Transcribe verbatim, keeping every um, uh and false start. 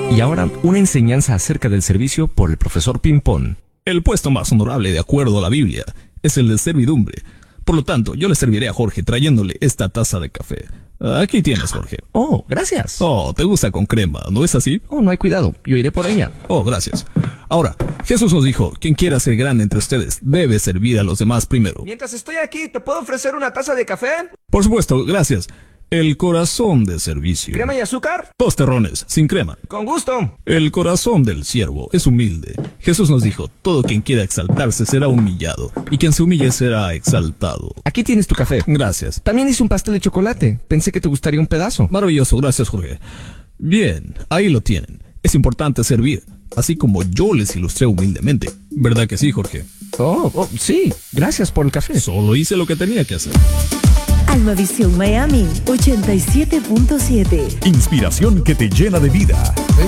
Y ahora, una enseñanza acerca del servicio por el profesor Pimpón. El puesto más honorable, de acuerdo a la Biblia, es el de servidumbre. Por lo tanto, yo le serviré a Jorge trayéndole esta taza de café. Aquí tienes, Jorge. Oh, gracias. Oh, te gusta con crema, ¿no es así? Oh, no hay cuidado, yo iré por ella. Oh, gracias. Ahora, Jesús nos dijo, quien quiera ser grande entre ustedes, debe servir a los demás primero. Mientras estoy aquí, ¿te puedo ofrecer una taza de café? Por supuesto, gracias. El corazón de servicio. ¿Crema y azúcar? Dos terrones, sin crema. Con gusto. El corazón del siervo es humilde. Jesús nos dijo, todo quien quiera exaltarse será humillado, y quien se humille será exaltado. Aquí tienes tu café. Gracias. También hice un pastel de chocolate. Pensé que te gustaría un pedazo. Maravilloso, gracias, Jorge. Bien, ahí lo tienen. Es importante servir, así como yo les ilustré humildemente. ¿Verdad que sí, Jorge? Oh, oh, sí. Gracias por el café. Solo hice lo que tenía que hacer. Almavisión Miami ochenta y siete punto siete. Inspiración que te llena de vida.